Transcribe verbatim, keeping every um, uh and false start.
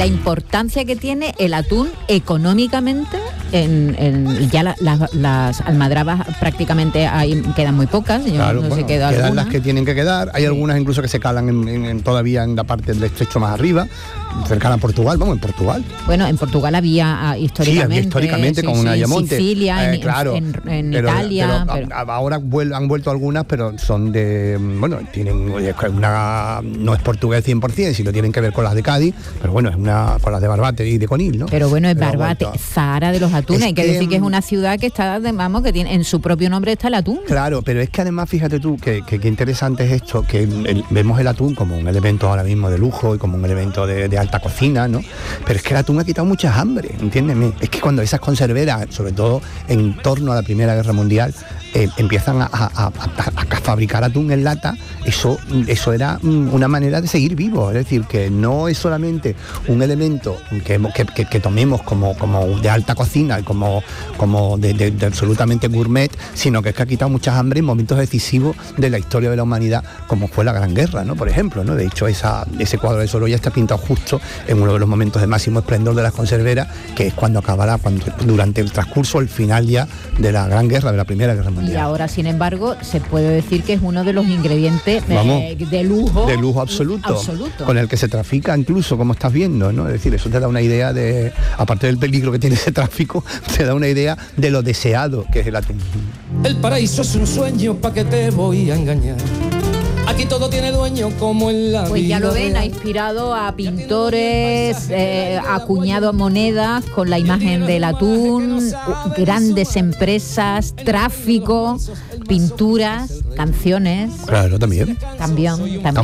la importancia que tiene el atún económicamente. En, en ya la, la, las almadrabas prácticamente hay, quedan muy pocas. Yo Claro, no bueno, sé, queda quedan alguna. las que tienen que quedar. Hay sí. algunas incluso que se calan en, en, en, todavía en la parte del estrecho más arriba, cercana a Portugal. Vamos, en Portugal. Bueno, en Portugal había históricamente. Sí, había históricamente sí, con sí, un ayamonte. En Sicilia, eh, en, claro, en, en pero, Italia. Pero, pero... ahora vuel, han vuelto algunas, pero son de... Bueno, tienen una... No es portugués cien por ciento, sino tienen que ver con las de Cádiz, pero bueno, es una con las de Barbate y de Conil, ¿no? Pero bueno, es pero Barbate, Zahara de los atunes. Es hay que, que decir que es una ciudad que está, vamos, que tiene en su propio nombre está el atún. Claro, pero es que además, fíjate tú, que, que, que interesante es esto, que el, vemos el atún como un elemento ahora mismo de lujo y como un elemento de, de alta cocina, ¿no? Pero es que el atún ha quitado muchas hambre, entiéndeme. Es que cuando esas conserveras, sobre todo en torno a la Primera Guerra Mundial, eh, empiezan a, a, a, a, a fabricar atún en lata, eso, eso era una manera de seguir vivo. Es decir, que no es solamente un elemento que, que, que, que tomemos como, como de alta cocina, como, como de, de, de absolutamente gourmet, sino que es que ha quitado muchas hambre en momentos decisivos de la historia de la humanidad, como fue la Gran Guerra, ¿no? Por ejemplo, ¿no? De hecho, esa, ese cuadro de Sorolla está pintado justo en uno de los momentos de máximo esplendor de las conserveras, que es cuando acabará, cuando, durante el transcurso, el final ya de la Gran Guerra, de la Primera Guerra Mundial. Y ahora, sin embargo, se puede decir que es uno de los ingredientes Vamos, eh, de lujo. De lujo absoluto, absoluto. Con el que se trafica incluso, como estás viendo, ¿no? Es decir, eso te da una idea de, aparte del peligro que tiene ese tráfico, te da una idea de lo deseado que es el atún. El paraíso es un sueño, ¿pa' qué te voy a engañar? Aquí todo tiene dueño como en la Pues ya vida lo ven, real. ha inspirado a pintores, eh, acuñado monedas con la imagen del atún, grandes empresas, tráfico, pinturas, canciones. Claro, también. También, también.